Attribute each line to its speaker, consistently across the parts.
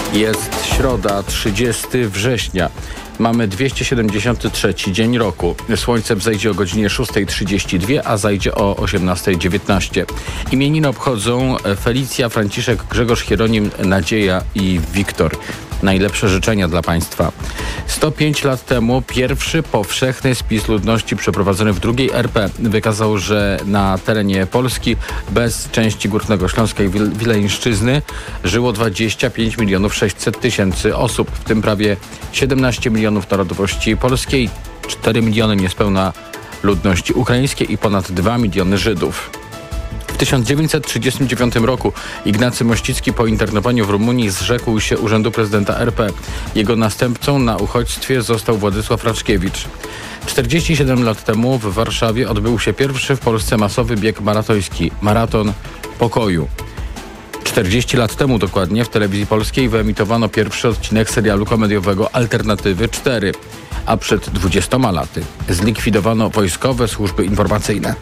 Speaker 1: Jest środa, 30 września. Mamy 273 dzień roku. Słońce wzejdzie o godzinie 6:32, a zajdzie o 18:19. Imieniny obchodzą Felicja, Franciszek, Grzegorz, Hieronim, Nadzieja i Wiktor. Najlepsze życzenia dla Państwa. 105 lat temu pierwszy powszechny spis ludności przeprowadzony w II RP wykazał, że na terenie Polski bez części Górnego Śląska i Wileńszczyzny żyło 25 600 000 osób, w tym prawie 17 milionów narodowości polskiej, 4 miliony niespełna ludności ukraińskiej i ponad 2 miliony Żydów. W 1939 roku Ignacy Mościcki po internowaniu w Rumunii zrzekł się urzędu prezydenta RP. Jego następcą na uchodźstwie został Władysław Raczkiewicz. 47 lat temu w Warszawie odbył się pierwszy w Polsce masowy bieg maratoński – Maraton Pokoju. 40 lat temu dokładnie w telewizji polskiej wyemitowano pierwszy odcinek serialu komediowego Alternatywy 4, a przed 20 laty zlikwidowano wojskowe służby informacyjne.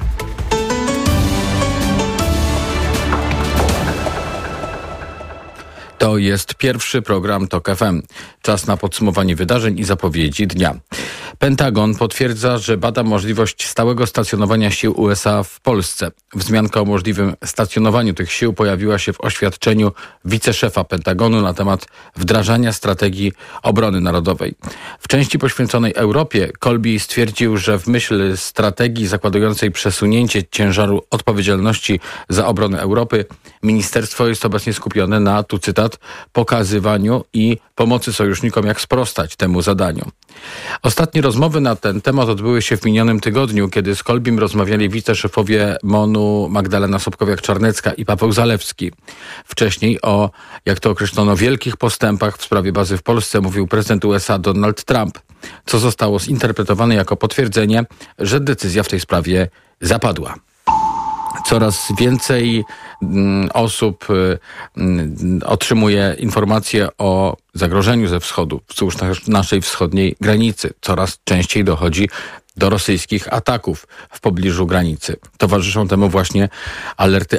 Speaker 1: To jest pierwszy program TOK FM. Czas na podsumowanie wydarzeń i zapowiedzi dnia. Pentagon potwierdza, że bada możliwość stałego stacjonowania sił USA w Polsce. Wzmianka o możliwym stacjonowaniu tych sił pojawiła się w oświadczeniu wiceszefa Pentagonu na temat wdrażania strategii obrony narodowej. W części poświęconej Europie Kolby stwierdził, że w myśl strategii zakładającej przesunięcie ciężaru odpowiedzialności za obronę Europy, ministerstwo jest obecnie skupione na, tu cytat, pokazywaniu i pomocy sojusznikom, jak sprostać temu zadaniu. Ostatnie rozmowy na ten temat odbyły się w minionym tygodniu, kiedy z Kolbim rozmawiali wiceszefowie MON-u Magdalena Sobkowiak-Czarnecka i Paweł Zalewski. Wcześniej o, jak to określono, wielkich postępach w sprawie bazy w Polsce mówił prezydent USA Donald Trump, co zostało zinterpretowane jako potwierdzenie, że decyzja w tej sprawie zapadła. Coraz więcej osób otrzymuje informacje o zagrożeniu ze wschodu wzdłuż naszej wschodniej granicy. Coraz częściej dochodzi do rosyjskich ataków w pobliżu granicy. Towarzyszą temu właśnie alerty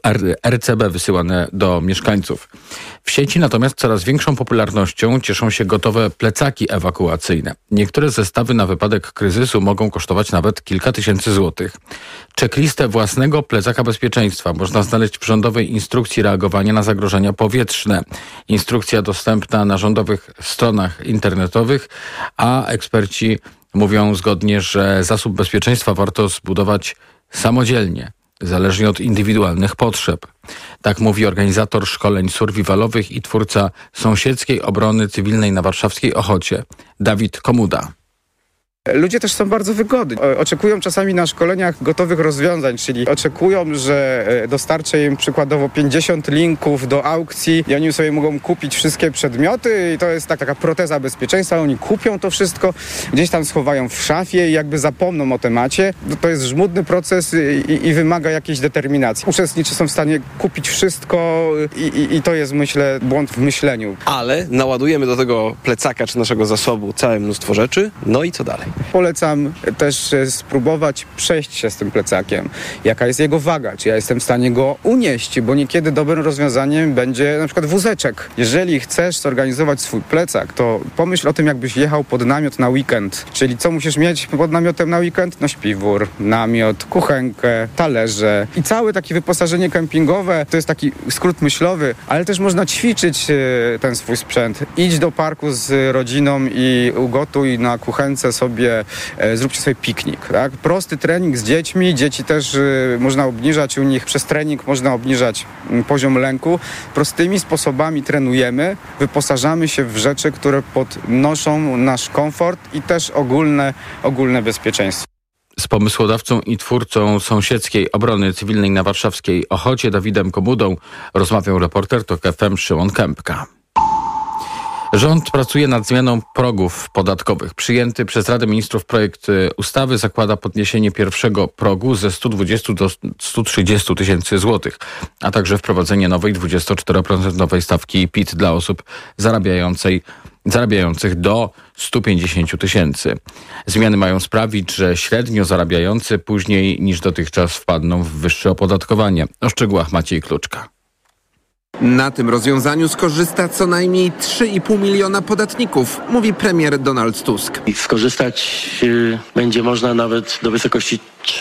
Speaker 1: RCB wysyłane do mieszkańców. W sieci natomiast coraz większą popularnością cieszą się gotowe plecaki ewakuacyjne. Niektóre zestawy na wypadek kryzysu mogą kosztować nawet kilka tysięcy złotych. Checklistę własnego plecaka bezpieczeństwa można znaleźć w rządowej instrukcji reagowania na zagrożenia powietrzne. Instrukcja dostępna na rządowych stronach internetowych, a eksperci mówią zgodnie, że zasób bezpieczeństwa warto zbudować samodzielnie, zależnie od indywidualnych potrzeb. Tak mówi organizator szkoleń survivalowych i twórca sąsiedzkiej obrony cywilnej na warszawskiej Ochocie, Dawid Komuda.
Speaker 2: Ludzie też są bardzo wygodni. Oczekują czasami na szkoleniach gotowych rozwiązań, czyli oczekują, że dostarczę im przykładowo 50 linków do aukcji i oni sobie mogą kupić wszystkie przedmioty i to jest taka proteza bezpieczeństwa. Oni kupią to wszystko, gdzieś tam schowają w szafie i jakby zapomną o temacie. To jest żmudny proces i wymaga jakiejś determinacji. Uczestnicy są w stanie kupić wszystko i to jest, myślę, błąd w myśleniu.
Speaker 3: Ale naładujemy do tego plecaka czy naszego zasobu całe mnóstwo rzeczy, no i co dalej?
Speaker 2: Polecam też spróbować przejść się z tym plecakiem. Jaka jest jego waga? Czy ja jestem w stanie go unieść? Bo niekiedy dobrym rozwiązaniem będzie na przykład wózeczek. Jeżeli chcesz zorganizować swój plecak, to pomyśl o tym, jakbyś jechał pod namiot na weekend. Czyli co musisz mieć pod namiotem na weekend? No śpiwór, namiot, kuchenkę, talerze i całe takie wyposażenie kempingowe. To jest taki skrót myślowy, ale też można ćwiczyć ten swój sprzęt. Idź do parku z rodziną i ugotuj na kuchence sobie, zróbcie sobie piknik. Tak? Prosty trening z dziećmi. Dzieci też można obniżać u nich, przez trening można obniżać poziom lęku. Prostymi sposobami trenujemy, wyposażamy się w rzeczy, które podnoszą nasz komfort i też ogólne bezpieczeństwo.
Speaker 1: Z pomysłodawcą i twórcą sąsiedzkiej obrony cywilnej na warszawskiej Ochocie Dawidem Komudą rozmawiał reporter TOK FM Szymon Kępka. Rząd pracuje nad zmianą progów podatkowych. Przyjęty przez Radę Ministrów projekt ustawy zakłada podniesienie pierwszego progu ze 120 do 130 tysięcy złotych, a także wprowadzenie nowej 24% stawki PIT dla osób zarabiających do 150 tysięcy. Zmiany mają sprawić, że średnio zarabiający później niż dotychczas wpadną w wyższe opodatkowanie. O szczegółach Maciej Kluczka.
Speaker 4: Na tym rozwiązaniu skorzysta co najmniej 3,5 miliona podatników, mówi premier Donald Tusk.
Speaker 5: Skorzystać będzie można nawet do wysokości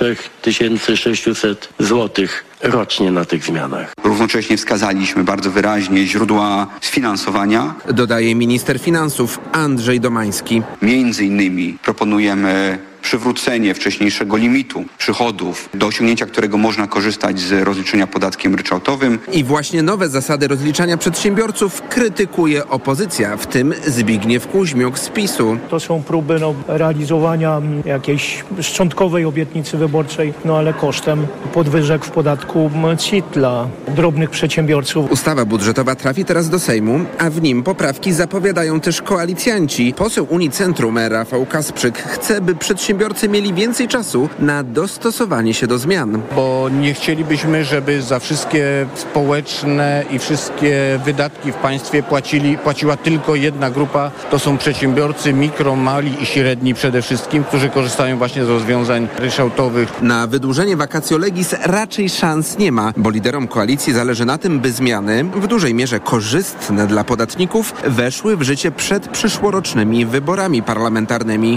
Speaker 5: 3600 zł rocznie na tych zmianach.
Speaker 6: Równocześnie wskazaliśmy bardzo wyraźnie źródła sfinansowania.
Speaker 4: Dodaje minister finansów Andrzej Domański.
Speaker 6: Między innymi proponujemy przywrócenie wcześniejszego limitu przychodów, do osiągnięcia którego można korzystać z rozliczenia podatkiem ryczałtowym.
Speaker 4: I właśnie nowe zasady rozliczania przedsiębiorców krytykuje opozycja, w tym Zbigniew Kuźmiuk z PiS-u.
Speaker 7: To są próby realizowania jakiejś szczątkowej obietnicy wyborczej, ale kosztem podwyżek w podatku CIT dla drobnych przedsiębiorców.
Speaker 4: Ustawa budżetowa trafi teraz do Sejmu, a w nim poprawki zapowiadają też koalicjanci. Poseł Unii Centrum Rafał Kasprzyk chce, by przedsiębiorcy mieli więcej czasu na dostosowanie się do zmian.
Speaker 8: Bo nie chcielibyśmy, żeby za wszystkie społeczne i wszystkie wydatki w państwie płaciła tylko jedna grupa. To są przedsiębiorcy mikro, mali i średni przede wszystkim, którzy korzystają właśnie z rozwiązań ryczałtowych.
Speaker 4: Na wydłużenie vacatio legis raczej szans nie ma, bo liderom koalicji zależy na tym, by zmiany, w dużej mierze korzystne dla podatników, weszły w życie przed przyszłorocznymi wyborami parlamentarnymi.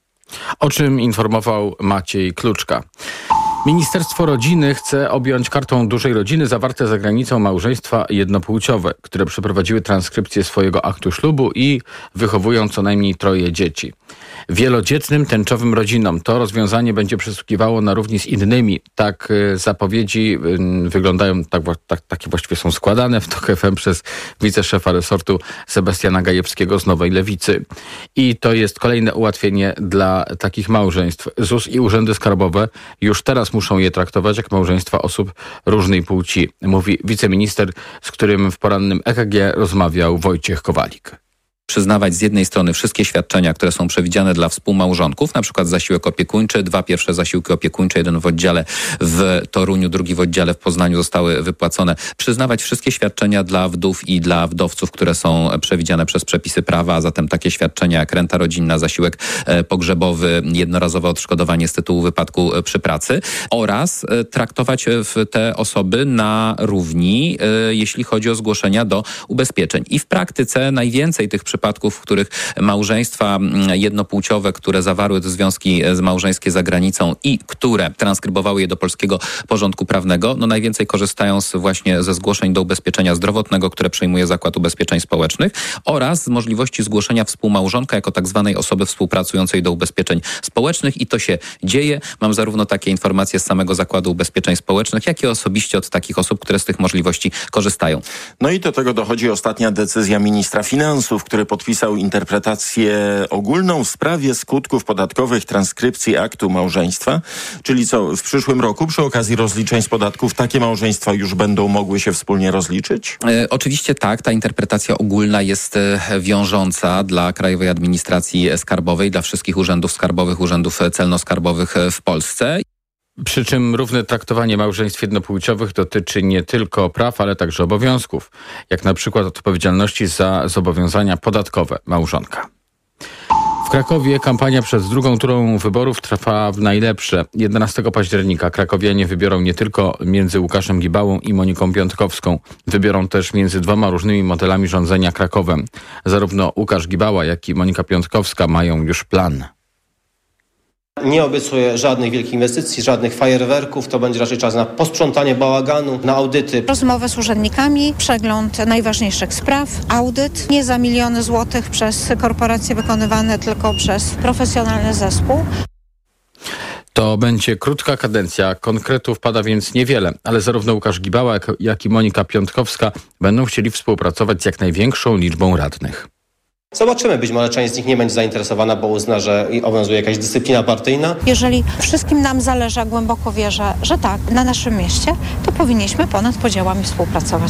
Speaker 1: O czym informował Maciej Kluczka. Ministerstwo Rodziny chce objąć kartą dużej rodziny zawarte za granicą małżeństwa jednopłciowe, które przeprowadziły transkrypcję swojego aktu ślubu i wychowują co najmniej 3 dzieci. Wielodzietnym, tęczowym rodzinom to rozwiązanie będzie przysługiwało na równi z innymi. Tak zapowiedzi wyglądają, takie właściwie są składane w TOK FM przez wiceszefa resortu Sebastiana Gajewskiego z Nowej Lewicy. I to jest kolejne ułatwienie dla takich małżeństw. ZUS i urzędy skarbowe już teraz muszą je traktować jak małżeństwa osób różnej płci, mówi wiceminister, z którym w porannym EKG rozmawiał Wojciech Kowalik.
Speaker 9: Przyznawać z jednej strony wszystkie świadczenia, które są przewidziane dla współmałżonków, na przykład zasiłek opiekuńczy, 2 pierwsze zasiłki opiekuńcze, jeden w oddziale w Toruniu, drugi w oddziale w Poznaniu zostały wypłacone. Przyznawać wszystkie świadczenia dla wdów i dla wdowców, które są przewidziane przez przepisy prawa, a zatem takie świadczenia jak renta rodzinna, zasiłek pogrzebowy, jednorazowe odszkodowanie z tytułu wypadku przy pracy oraz traktować te osoby na równi, jeśli chodzi o zgłoszenia do ubezpieczeń. I w praktyce najwięcej tych przypadków, w których małżeństwa jednopłciowe, które zawarły te związki małżeńskie za granicą i które transkrybowały je do polskiego porządku prawnego, najwięcej korzystają właśnie ze zgłoszeń do ubezpieczenia zdrowotnego, które przejmuje Zakład Ubezpieczeń Społecznych oraz z możliwości zgłoszenia współmałżonka jako tak zwanej osoby współpracującej do ubezpieczeń społecznych i to się dzieje. Mam zarówno takie informacje z samego Zakładu Ubezpieczeń Społecznych, jak i osobiście od takich osób, które z tych możliwości korzystają.
Speaker 10: No i do tego dochodzi ostatnia decyzja ministra finansów, który podpisał interpretację ogólną w sprawie skutków podatkowych transkrypcji aktu małżeństwa. Czyli co, w przyszłym roku przy okazji rozliczeń z podatków takie małżeństwa już będą mogły się wspólnie rozliczyć?
Speaker 9: Oczywiście tak, ta interpretacja ogólna jest wiążąca dla Krajowej Administracji Skarbowej, dla wszystkich urzędów skarbowych, urzędów celno-skarbowych w Polsce.
Speaker 1: Przy czym równe traktowanie małżeństw jednopłciowych dotyczy nie tylko praw, ale także obowiązków, jak na przykład odpowiedzialności za zobowiązania podatkowe małżonka. W Krakowie kampania przed drugą turą wyborów trwa w najlepsze. 11 października krakowianie wybiorą nie tylko między Łukaszem Gibałą i Moniką Piątkowską. Wybiorą też między 2 różnymi modelami rządzenia Krakowem. Zarówno Łukasz Gibała, jak i Monika Piątkowska mają już plan.
Speaker 11: Nie obiecuję żadnych wielkich inwestycji, żadnych fajerwerków. To będzie raczej czas na posprzątanie bałaganu, na audyty.
Speaker 12: Rozmowy z urzędnikami, przegląd najważniejszych spraw, audyt. Nie za miliony złotych przez korporacje wykonywane, tylko przez profesjonalny zespół.
Speaker 1: To będzie krótka kadencja, konkretów pada więc niewiele, ale zarówno Łukasz Gibała, jak i Monika Piątkowska będą chcieli współpracować z jak największą liczbą radnych.
Speaker 11: Zobaczymy, być może część z nich nie będzie zainteresowana, bo uzna, że obowiązuje jakaś dyscyplina partyjna.
Speaker 12: Jeżeli wszystkim nam zależy, a głęboko wierzę, że tak, na naszym mieście, to powinniśmy ponad podziałami współpracować.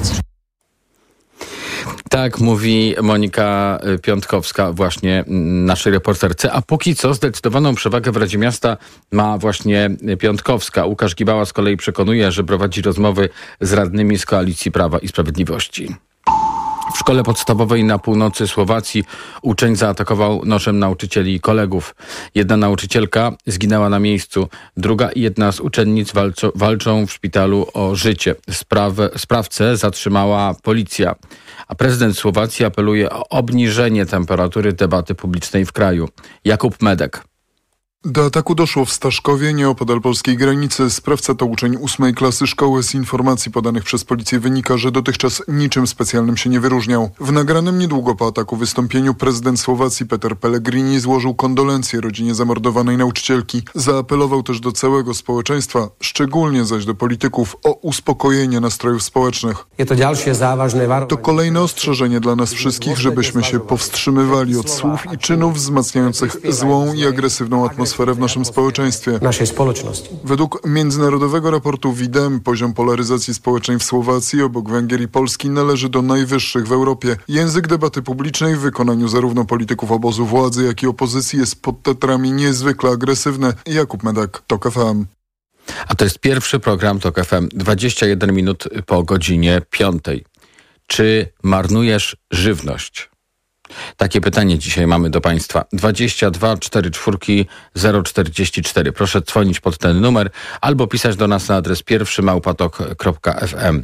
Speaker 1: Tak mówi Monika Piątkowska właśnie naszej reporterce, a póki co zdecydowaną przewagę w Radzie Miasta ma właśnie Piątkowska. Łukasz Gibała z kolei przekonuje, że prowadzi rozmowy z radnymi z Koalicji Prawa i Sprawiedliwości. W szkole podstawowej na północy Słowacji uczeń zaatakował nożem nauczycieli i kolegów. Jedna nauczycielka zginęła na miejscu, druga i jedna z uczennic walczą w szpitalu o życie. Sprawcę zatrzymała policja. A prezydent Słowacji apeluje o obniżenie temperatury debaty publicznej w kraju. Jakub Medek.
Speaker 13: Do ataku doszło w Staszkowie, nieopodal polskiej granicy. Sprawca to uczeń 8. klasy szkoły. Z informacji podanych przez policję wynika, że dotychczas niczym specjalnym się nie wyróżniał. W nagranym niedługo po ataku wystąpieniu prezydent Słowacji Peter Pellegrini złożył kondolencje rodzinie zamordowanej nauczycielki. Zaapelował też do całego społeczeństwa, szczególnie zaś do polityków, o uspokojenie nastrojów społecznych. To kolejne ostrzeżenie dla nas wszystkich, żebyśmy się powstrzymywali od słów i czynów wzmacniających złą i agresywną atmosferę w naszym społeczeństwie. Według międzynarodowego raportu WIDEM poziom polaryzacji społecznej w Słowacji obok Węgier i Polski należy do najwyższych w Europie. Język debaty publicznej w wykonaniu zarówno polityków obozu władzy, jak i opozycji jest pod tetrami niezwykle agresywny. Jakub Medak, TOK FM.
Speaker 1: A to jest pierwszy program TOK FM, 21 minut po godzinie 5. Czy marnujesz żywność? Takie pytanie dzisiaj mamy do Państwa. 22 44 044. Proszę dzwonić pod ten numer albo pisać do nas na adres pierwszy@tok.fm.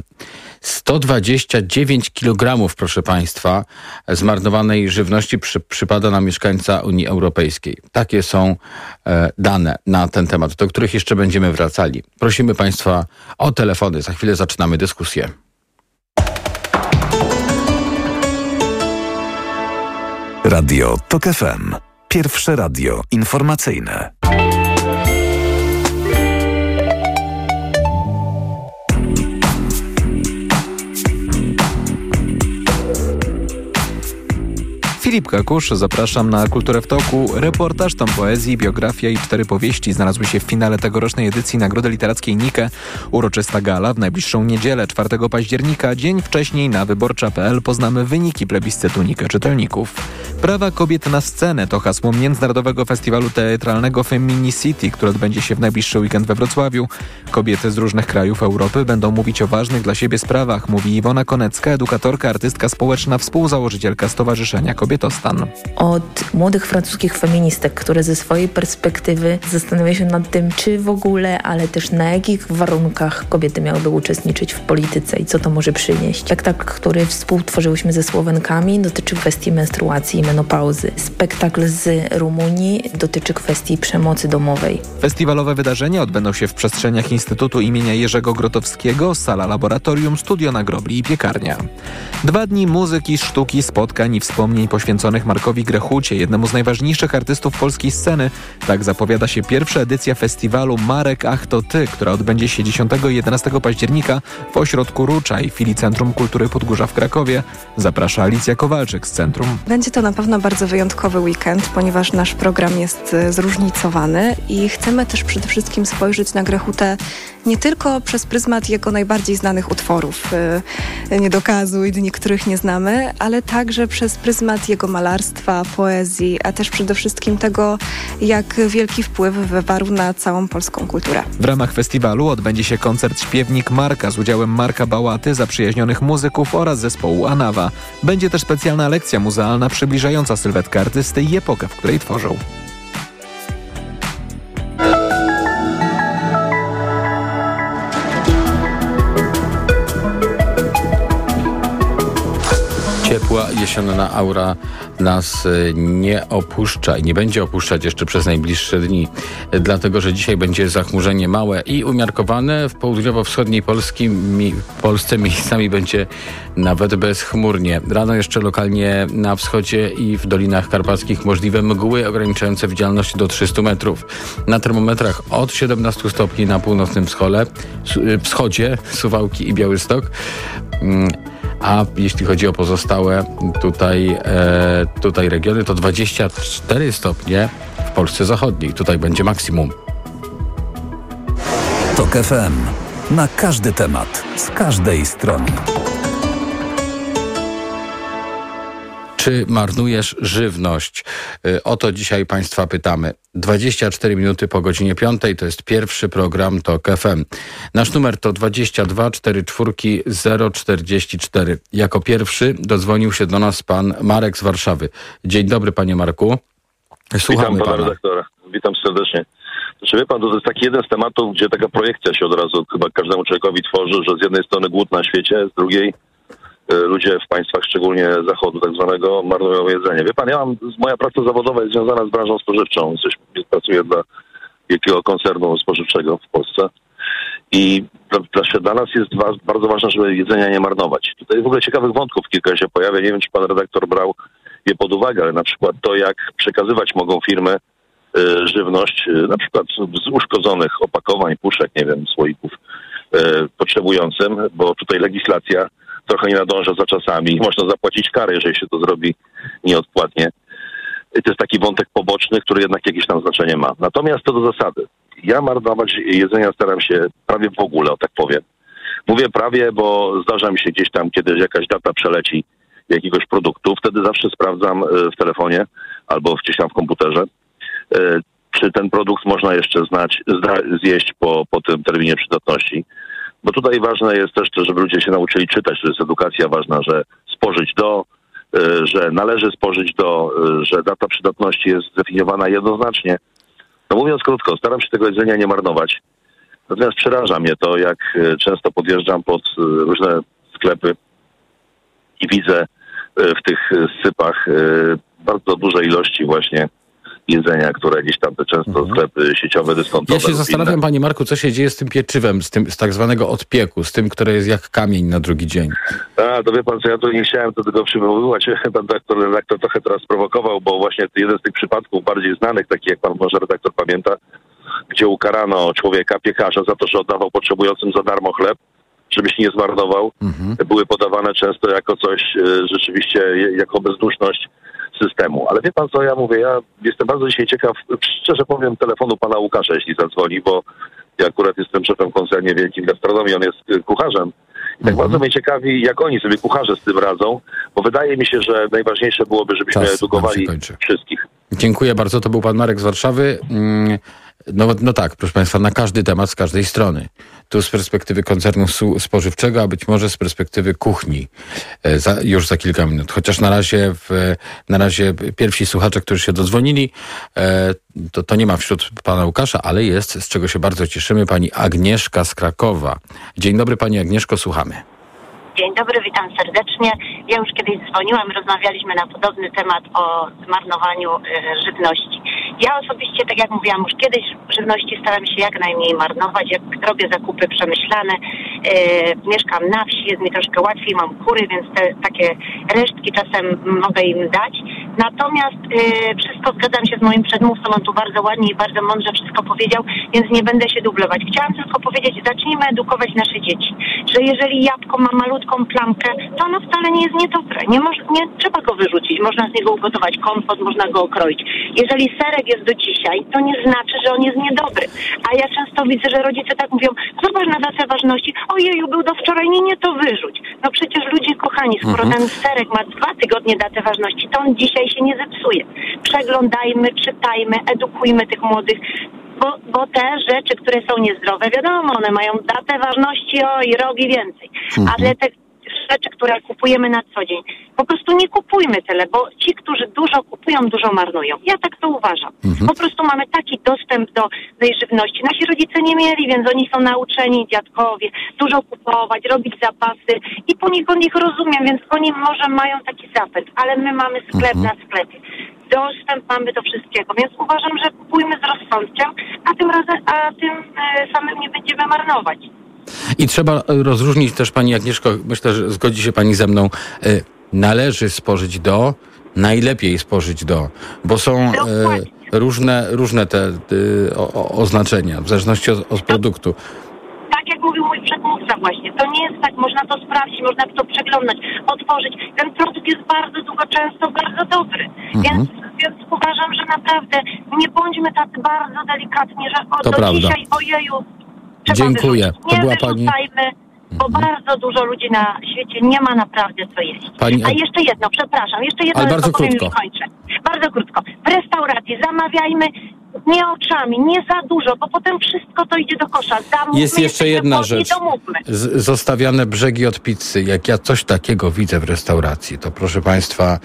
Speaker 1: 129 kg, proszę Państwa, zmarnowanej żywności przypada na mieszkańca Unii Europejskiej. Takie są dane na ten temat, do których jeszcze będziemy wracali. Prosimy Państwa o telefony. Za chwilę zaczynamy dyskusję.
Speaker 14: Radio TOK FM. Pierwsze radio informacyjne.
Speaker 15: Filip Kakusz, zapraszam na Kulturę w Toku. Reportaż, tom poezji, biografia i 4 powieści znalazły się w finale tegorocznej edycji Nagrody Literackiej Nike. Uroczysta gala w najbliższą niedzielę, 4 października. Dzień wcześniej na wyborcza.pl poznamy wyniki plebiscytu Nike czytelników. Prawa kobiet na scenę to hasło Międzynarodowego Festiwalu Teatralnego Feminicity, który odbędzie się w najbliższy weekend we Wrocławiu. Kobiety z różnych krajów Europy będą mówić o ważnych dla siebie sprawach, mówi Iwona Konecka, edukatorka, artystka społeczna, współzałożycielka Stowarzyszenia Kobietostan.
Speaker 16: Od młodych francuskich feministek, które ze swojej perspektywy zastanawiają się nad tym, czy w ogóle, ale też na jakich warunkach kobiety miałyby uczestniczyć w polityce i co to może przynieść. Spektakl, który współtworzyłyśmy ze Słowenkami, dotyczy kwestii menstruacji i menopauzy. Spektakl z Rumunii dotyczy kwestii przemocy domowej.
Speaker 15: Festiwalowe wydarzenia odbędą się w przestrzeniach Instytutu imienia Jerzego Grotowskiego, sala laboratorium, studio na grobli i piekarnia. 2 dni muzyki, sztuki, spotkań i wspomnień poświęconych Markowi Grechucie, jednemu z najważniejszych artystów polskiej sceny. Tak zapowiada się pierwsza edycja festiwalu Marek Ach to Ty, która odbędzie się 10 i 11 października w ośrodku Ruczaj, filii Centrum Kultury Podgórza w Krakowie. Zaprasza Alicja Kowalczyk z Centrum.
Speaker 17: Będzie to na pewno bardzo wyjątkowy weekend, ponieważ nasz program jest zróżnicowany i chcemy też przede wszystkim spojrzeć na Grechutę nie tylko przez pryzmat jego najbardziej znanych utworów, Nie dokazuj, dni, których nie znamy, ale także przez pryzmat jego malarstwa, poezji, a też przede wszystkim tego, jak wielki wpływ wywarł na całą polską kulturę.
Speaker 15: W ramach festiwalu odbędzie się koncert Śpiewnik Marka z udziałem Marka Bałaty, zaprzyjaźnionych muzyków oraz zespołu Anawa. Będzie też specjalna lekcja muzealna przybliżająca sylwetkę artysty i epokę, w której tworzył.
Speaker 1: Ciepła jesienna aura nas nie opuszcza i nie będzie opuszczać jeszcze przez najbliższe dni, dlatego że dzisiaj będzie zachmurzenie małe i umiarkowane. W południowo-wschodniej Polsce miejscami będzie nawet bezchmurnie. Rano jeszcze lokalnie na wschodzie i w Dolinach Karpackich możliwe mgły ograniczające widzialność do 300 metrów. Na termometrach od 17 stopni na północnym wschodzie, Suwałki i Białystok. A jeśli chodzi o pozostałe tutaj regiony, to 24 stopnie w Polsce Zachodniej. Tutaj będzie maksimum.
Speaker 14: TOK FM. Na każdy temat, z każdej strony.
Speaker 1: Czy marnujesz żywność? O to dzisiaj Państwa pytamy. 24 minuty po godzinie 5 to jest pierwszy program TOK FM. Nasz numer to 22 44 044. Jako pierwszy dodzwonił się do nas pan Marek z Warszawy. Dzień dobry, panie Marku. Słuchamy
Speaker 18: Witam pana
Speaker 1: pana
Speaker 18: redaktora. Witam serdecznie. Znaczy, wie pan, to jest taki jeden z tematów, gdzie taka projekcja się od razu chyba każdemu człowiekowi tworzy, że z jednej strony głód na świecie, z drugiej ludzie w państwach, szczególnie zachodu tak zwanego, marnują jedzenie. Wie pan, moja praca zawodowa jest związana z branżą spożywczą. Pracuję dla wielkiego koncernu spożywczego w Polsce. I dla nas jest bardzo ważne, żeby jedzenia nie marnować. Tutaj w ogóle ciekawych wątków kilka się pojawia. Nie wiem, czy pan redaktor brał je pod uwagę, ale na przykład to, jak przekazywać mogą firmy żywność, na przykład z uszkodzonych opakowań, puszek, nie wiem, słoików potrzebującym, bo tutaj legislacja trochę nie nadąża za czasami. Można zapłacić karę, jeżeli się to zrobi nieodpłatnie. I to jest taki wątek poboczny, który jednak jakieś tam znaczenie ma. Natomiast to do zasady. Ja marnować jedzenia staram się prawie w ogóle, o tak powiem. Mówię prawie, bo zdarza mi się gdzieś tam, kiedy jakaś data przeleci jakiegoś produktu. Wtedy zawsze sprawdzam w telefonie albo gdzieś tam w komputerze, czy ten produkt można jeszcze zjeść po tym terminie przydatności. Bo tutaj ważne jest też, żeby ludzie się nauczyli czytać. To jest edukacja ważna, że spożyć że należy spożyć że data przydatności jest zdefiniowana jednoznacznie. No mówiąc krótko, staram się tego jedzenia nie marnować. Natomiast przeraża mnie to, jak często podjeżdżam pod różne sklepy i widzę w tych sypach bardzo duże ilości właśnie jedzenia, które gdzieś tam te często sklepy sieciowe, dyskontowe.
Speaker 1: Ja się zastanawiam, panie Marku, co się dzieje z tym pieczywem, z tak zwanego odpieku, z tym, które jest jak kamień na drugi dzień.
Speaker 18: To wie pan co, ja tu nie chciałem do tego przywoływać. Pan redaktor trochę teraz prowokował, bo właśnie jeden z tych przypadków bardziej znanych, taki jak pan może redaktor pamięta, gdzie ukarano człowieka, piekarza, za to, że oddawał potrzebującym za darmo chleb, żeby się nie zmarnował. Były podawane często jako coś rzeczywiście, jako bezduszność systemu. Ale wie pan co, ja mówię, ja jestem bardzo dzisiaj ciekaw, szczerze powiem, telefonu pana Łukasza, jeśli zadzwoni, bo ja akurat jestem szefem koncernie wielkim gastronomii, on jest kucharzem. I tak bardzo mnie ciekawi, jak oni sobie kucharze z tym radzą, bo wydaje mi się, że najważniejsze byłoby, żebyśmy edukowali wszystkich.
Speaker 1: Dziękuję bardzo, to był pan Marek z Warszawy. No tak, proszę państwa, na każdy temat z każdej strony. Tu z perspektywy koncernu spożywczego, a być może z perspektywy kuchni już za kilka minut. Chociaż na razie pierwsi słuchacze, którzy się dodzwonili, to nie ma wśród pana Łukasza, ale jest, z czego się bardzo cieszymy, pani Agnieszka z Krakowa. Dzień dobry, pani Agnieszko, słuchamy.
Speaker 19: Dzień dobry, witam serdecznie. Ja już kiedyś dzwoniłam, rozmawialiśmy na podobny temat o zmarnowaniu żywności. Ja osobiście, tak jak mówiłam już kiedyś, żywności staram się jak najmniej marnować, jak robię zakupy przemyślane. Mieszkam na wsi, jest mi troszkę łatwiej, mam kury, więc te takie resztki czasem mogę im dać. Natomiast wszystko zgadzam się z moim przedmówcą, on tu bardzo ładnie i bardzo mądrze wszystko powiedział, więc nie będę się dublować. Chciałam tylko powiedzieć, zacznijmy edukować nasze dzieci, że jeżeli jabłko ma malutką plamkę, to ono wcale nie jest niedobre. Nie trzeba go wyrzucić, można z niego ugotować kompot, można go okroić. Jeżeli serek jest do dzisiaj, to nie znaczy, że on jest niedobry. A ja często widzę, że rodzice tak mówią, zobacz na datę ważności, ojeju, był do wczoraj, nie to wyrzuć. No przecież ludzie kochani, skoro ten serek ma 2 tygodnie datę ważności, to on dzisiaj się nie zepsuje. Przeglądajmy, czytajmy, edukujmy tych młodych, bo te rzeczy, które są niezdrowe, wiadomo, one mają datę ważności rok i więcej. Ale te rzeczy, które kupujemy na co dzień, po prostu nie kupujmy tyle, bo ci, którzy dużo kupują, dużo marnują. Ja tak to uważam. Po prostu mamy taki dostęp do tej żywności. Nasi rodzice nie mieli, więc oni są nauczeni, dziadkowie, dużo kupować, robić zapasy i poniekąd ich rozumiem, więc oni może mają taki zapęd, ale my mamy sklep na sklepie. Dostęp mamy do wszystkiego, więc uważam, że kupujmy z rozsądkiem, a tym samym nie będziemy marnować.
Speaker 1: I trzeba rozróżnić też, pani Agnieszko, myślę, że zgodzi się pani ze mną, należy spożyć najlepiej spożyć bo są różne te oznaczenia, w zależności od produktu.
Speaker 19: Tak jak mówił mój przedmówca właśnie, to nie jest tak, można to sprawdzić, można to przeglądać, otworzyć. Ten produkt jest bardzo często bardzo dobry, więc uważam, że naprawdę nie bądźmy tacy bardzo delikatni, że dzisiaj, ojeju, trzeba
Speaker 1: dziękuję.
Speaker 19: wyrzucić. Nie wyrzucajmy, Bo bardzo dużo ludzi na świecie nie ma naprawdę co jeść. A jeszcze jedno, przepraszam,
Speaker 1: ale bardzo krótko.
Speaker 19: Już kończę. Bardzo krótko. W restauracji zamawiajmy nie oczami, nie za dużo, bo potem wszystko to idzie do kosza.
Speaker 1: Jest jeszcze jedna rzecz. Zostawiane brzegi od pizzy. Jak ja coś takiego widzę w restauracji, to proszę państwa,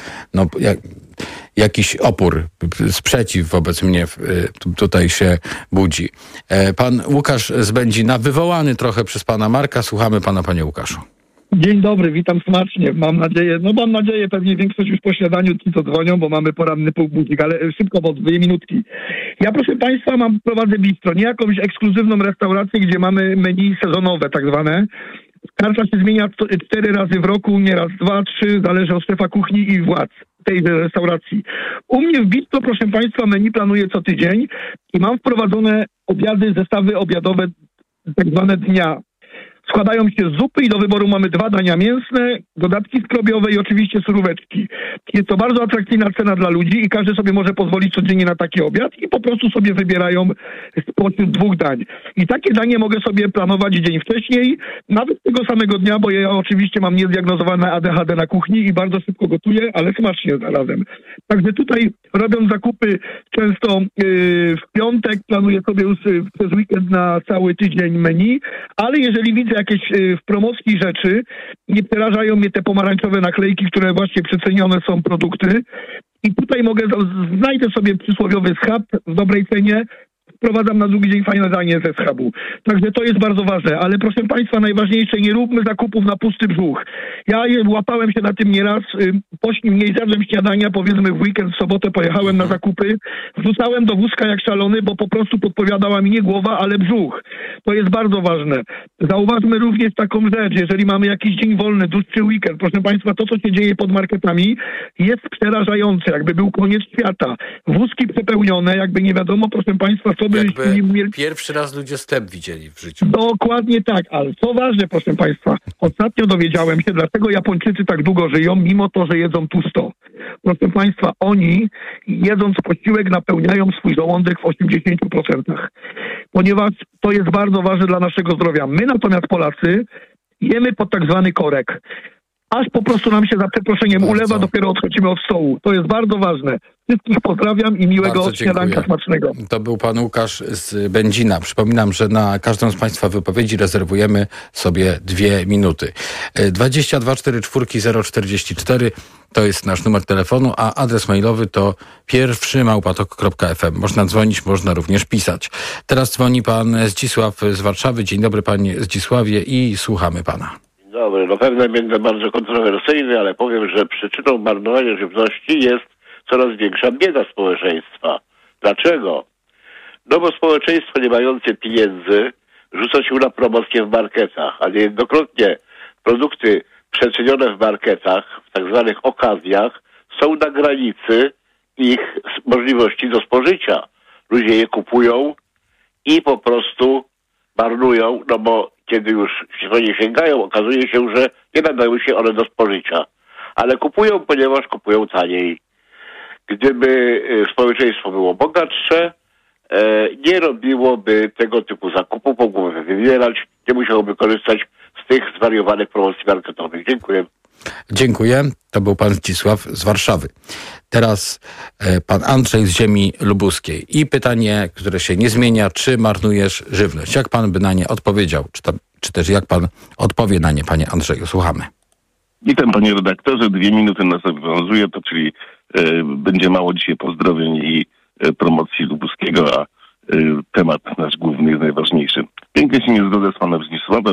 Speaker 1: jakiś opór, sprzeciw wobec mnie tutaj się budzi. Pan Łukasz z Będzina, wywołany trochę przez pana Marka. Słuchamy pana, panie Łukaszu.
Speaker 20: Dzień dobry, witam smacznie. Mam nadzieję, pewnie większość już po śniadaniu ci co dzwonią, bo mamy poranny półbudzik, ale szybko, bo 2 minutki. Ja, proszę państwa, prowadzę bistro, nie jakąś ekskluzywną restaurację, gdzie mamy menu sezonowe tak zwane. Karta się zmienia 4 razy w roku, nieraz 2, 3, zależy od szefa kuchni i władz tej restauracji. U mnie w bistro, proszę państwa, menu planuję co tydzień i mam wprowadzone obiady, zestawy obiadowe tak zwane dnia. Składają się z zupy i do wyboru mamy 2 dania mięsne, dodatki skrobiowe i oczywiście suróweczki. Jest to bardzo atrakcyjna cena dla ludzi i każdy sobie może pozwolić codziennie na taki obiad i po prostu sobie wybierają spośród 2 dań. I takie danie mogę sobie planować dzień wcześniej, nawet tego samego dnia, bo ja oczywiście mam niezdiagnozowane ADHD na kuchni i bardzo szybko gotuję, ale smacznie zarazem. Także tutaj robiąc zakupy często w piątek, planuję sobie już przez weekend na cały tydzień menu, ale jeżeli widzę jakieś w promocji rzeczy, nie przerażają mnie te pomarańczowe naklejki, które właśnie przecenione są produkty. I tutaj znajdę sobie przysłowiowy schab w dobrej cenie, wprowadzam na drugi dzień fajne danie ze schabu. Także to jest bardzo ważne. Ale proszę państwa, najważniejsze, nie róbmy zakupów na pusty brzuch. Ja łapałem się na tym nieraz. Nie zjadłem śniadania, powiedzmy w weekend, w sobotę pojechałem na zakupy. Wrzucałem do wózka jak szalony, bo po prostu podpowiadała mi nie głowa, ale brzuch. To jest bardzo ważne. Zauważmy również taką rzecz. Jeżeli mamy jakiś dzień wolny, dłuższy weekend, proszę państwa, to co się dzieje pod marketami jest przerażające. Jakby był koniec świata. Wózki przepełnione, jakby nie wiadomo, proszę państwa, co
Speaker 1: Pierwszy raz ludzie sklep widzieli w życiu.
Speaker 20: Dokładnie tak, ale co ważne, proszę państwa, ostatnio dowiedziałem się, dlaczego Japończycy tak długo żyją, mimo to, że jedzą tłusto. Proszę państwa, oni jedząc posiłek napełniają swój żołądek w 80%, ponieważ to jest bardzo ważne dla naszego zdrowia. My natomiast Polacy jemy pod tak zwany korek. Aż po prostu nam się za przeproszeniem ulewa, dopiero odchodzimy od stołu. To jest bardzo ważne. Wszystkich pozdrawiam i miłego śniadanka smacznego.
Speaker 1: To był pan Łukasz z Będzina. Przypominam, że na każdą z państwa wypowiedzi rezerwujemy sobie 2 minuty. 22 44 044 to jest nasz numer telefonu, a adres mailowy to pierwszy@tok.fm. Można dzwonić, można również pisać. Teraz dzwoni pan Zdzisław z Warszawy. Dzień dobry, panie Zdzisławie, i słuchamy pana.
Speaker 21: Dobry, pewnie będę bardzo kontrowersyjny, ale powiem, że przyczyną marnowania żywności jest coraz większa bieda społeczeństwa. Dlaczego? No bo społeczeństwo nie mające pieniędzy rzuca się na promocję w marketach, a niejednokrotnie produkty przecenione w marketach, w tak zwanych okazjach, są na granicy ich możliwości do spożycia. Ludzie je kupują i po prostu marnują, no bo kiedy już się nie sięgają, okazuje się, że nie nadają się one do spożycia. Ale kupują, ponieważ kupują taniej. Gdyby społeczeństwo było bogatsze, nie robiłoby tego typu zakupów, mogłoby wybierać, nie musiałoby korzystać z tych zwariowanych promocji marketowych. Dziękuję.
Speaker 1: Dziękuję. To był pan Zdzisław z Warszawy. Teraz pan Andrzej z ziemi lubuskiej. I pytanie, które się nie zmienia, czy marnujesz żywność? Jak pan by na nie odpowiedział? Czy też jak pan odpowie na nie, panie Andrzeju? Słuchamy.
Speaker 22: Witam, panie redaktorze. 2 minuty nas obowiązuje, to czyli będzie mało dzisiaj pozdrowień i promocji lubuskiego, a temat nasz główny jest najważniejszy. Pięknie się nie zgodzę z panem Zdzisławem,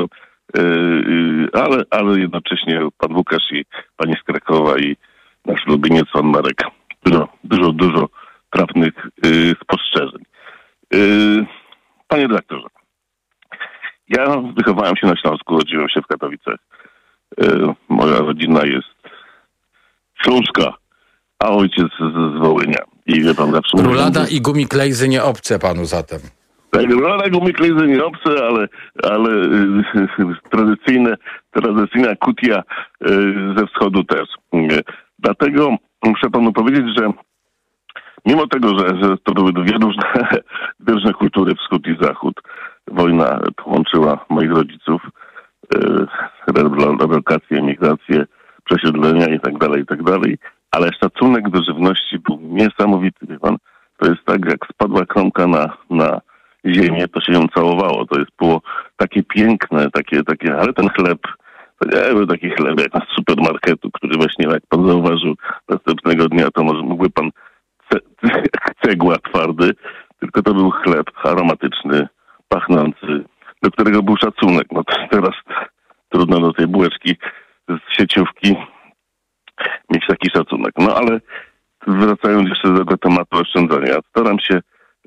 Speaker 22: ale jednocześnie pan Łukasz i pani z Krakowa i nasz ulubieniec pan Marek dużo trafnych spostrzeżeń. Panie redaktorze, ja wychowałem się na Śląsku, urodziłem się w Katowicach. Moja rodzina jest śląska, a ojciec z Wołynia. I wie pan, zawsze
Speaker 1: Rulada i gumiklejzy nie obce panu zatem.
Speaker 22: Tak, rulada, gumiklejzy nie obce, ale tradycyjna kutia ze wschodu też. Dlatego muszę panu powiedzieć, że mimo tego, że to były 2 różne kultury, wschód i zachód, wojna połączyła moich rodziców, relokację, migrację, przesiedlenia i tak dalej, ale szacunek do żywności był niesamowity, wie pan. To jest tak, jak spadła kromka na ziemię, to się ją całowało. To było takie piękne, takie, ale ten chleb, to nie był taki chleb jak z supermarketu, który właśnie, jak pan zauważył, następnego dnia to może mógłby pan cegła twardy, tylko to był chleb aromatyczny, pachnący, do którego był szacunek. No to teraz trudno do tej bułeczki z sieciówki mieć taki szacunek. No ale wracając jeszcze do tego tematu oszczędzania, staram się